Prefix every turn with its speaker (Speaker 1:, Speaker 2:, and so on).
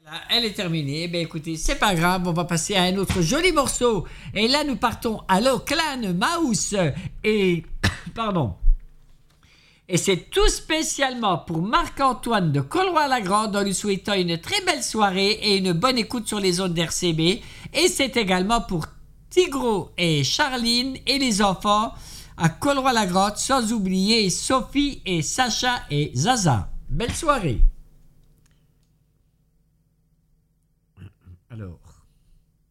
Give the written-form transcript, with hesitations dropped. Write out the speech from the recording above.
Speaker 1: Elle est terminée. Eh bien, écoutez, c'est pas grave, on va passer à un autre joli morceau. Et là, nous partons à l'Oakland Mouse. Et. Pardon. Et c'est tout spécialement pour Marc-Antoine de Colroy-Lagrande en lui souhaitant une très belle soirée et une bonne écoute sur les ondes d'RCB. Et c'est également pour Tigro et Charline et les enfants à Colroy-Lagrande, sans oublier Sophie et Sacha et Zaza. Belle soirée. Alors.